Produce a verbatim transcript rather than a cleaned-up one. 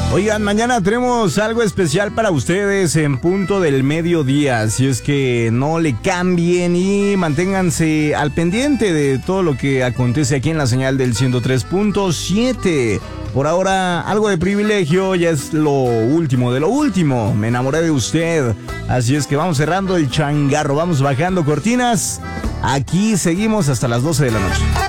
Oigan, mañana tenemos algo especial para ustedes en punto del mediodía, así es que no le cambien y manténganse al pendiente de todo lo que acontece aquí en la señal del ciento tres punto siete. Por ahora, algo de privilegio, ya es lo último de lo último. Me enamoré de usted, así es que vamos cerrando el changarro, vamos bajando cortinas. Aquí seguimos hasta las doce de la noche.